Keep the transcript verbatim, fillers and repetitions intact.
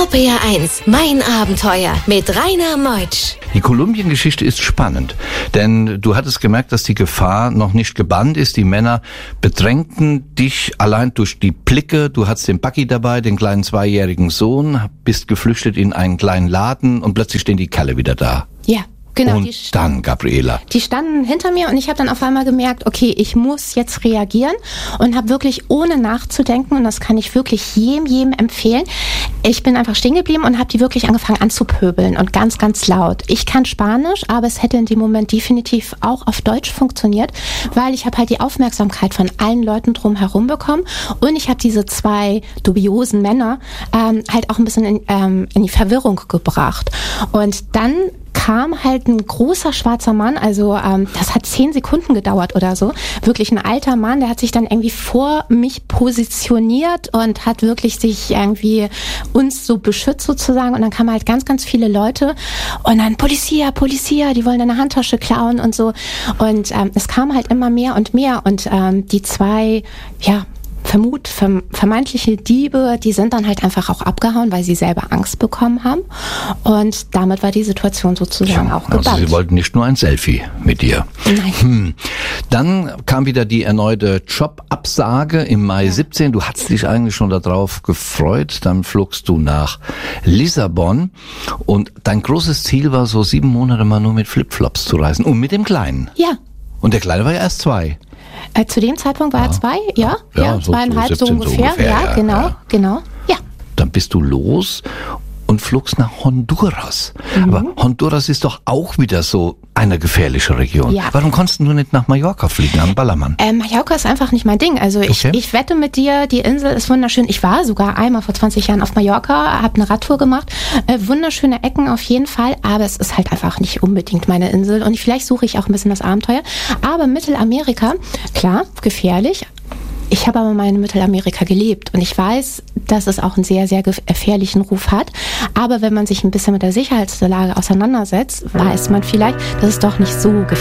R P R eins, mein Abenteuer mit Rainer Meutsch. Die Kolumbien-Geschichte ist spannend, denn du hattest gemerkt, dass die Gefahr noch nicht gebannt ist. Die Männer bedrängten dich allein durch die Blicke. Du hattest den Bucky dabei, den kleinen zweijährigen Sohn, bist geflüchtet in einen kleinen Laden und plötzlich stehen die Kerle wieder da. Ja. Genau, und die, dann, Gabriela. Die standen hinter mir und ich habe dann auf einmal gemerkt, okay, ich muss jetzt reagieren und habe wirklich ohne nachzudenken, und das kann ich wirklich jedem, jedem empfehlen, ich bin einfach stehen geblieben und habe die wirklich angefangen anzupöbeln und ganz, ganz laut. Ich kann Spanisch, aber es hätte in dem Moment definitiv auch auf Deutsch funktioniert, weil ich habe halt die Aufmerksamkeit von allen Leuten drumherum bekommen und ich habe diese zwei dubiosen Männer ähm, halt auch ein bisschen in, ähm, in die Verwirrung gebracht. Und dann kam halt ein großer schwarzer Mann, also ähm, das hat zehn Sekunden gedauert oder so, wirklich ein alter Mann, der hat sich dann irgendwie vor mich positioniert und hat wirklich sich irgendwie uns so beschützt sozusagen, und dann kamen halt ganz, ganz viele Leute und dann Polizia, Polizia, die wollen deine Handtasche klauen und so, und ähm, es kam halt immer mehr und mehr, und ähm, die zwei, ja, Vermut, vermeintliche Diebe, die sind dann halt einfach auch abgehauen, weil sie selber Angst bekommen haben. Und damit war die Situation sozusagen ja, auch gebannt. Also sie wollten nicht nur ein Selfie mit dir. Nein. Hm. Dann kam wieder die erneute Jobabsage im Mai ja. siebzehn. Du hattest dich eigentlich schon darauf gefreut. Dann flogst du nach Lissabon. Und dein großes Ziel war, so sieben Monate mal nur mit Flipflops zu reisen. Und mit dem Kleinen. Ja. Und der Kleine war ja erst zwei. Äh, zu dem Zeitpunkt war ja. er zwei, ja, ja, ja so, zweieinhalb, so, so ungefähr, so ungefähr ja, ja, genau, ja. genau, ja. Dann bist du los und flogst nach Honduras. Mhm. Aber Honduras ist doch auch wieder so eine gefährliche Region. Ja. Warum konntest du nicht nach Mallorca fliegen, am Ballermann? Ähm, Mallorca ist einfach nicht mein Ding. Also ich, okay. ich wette mit dir, die Insel ist wunderschön. Ich war sogar einmal vor zwanzig Jahren auf Mallorca, habe eine Radtour gemacht. Äh, wunderschöne Ecken auf jeden Fall, aber es ist halt einfach nicht unbedingt meine Insel. Und vielleicht suche ich auch ein bisschen das Abenteuer. Aber Mittelamerika, klar, gefährlich. Ich habe aber mal in Mittelamerika gelebt und ich weiß, dass es auch einen sehr, sehr gefährlichen Ruf hat. Aber wenn man sich ein bisschen mit der Sicherheitslage auseinandersetzt, weiß man vielleicht, dass es doch nicht so gefährlich ist.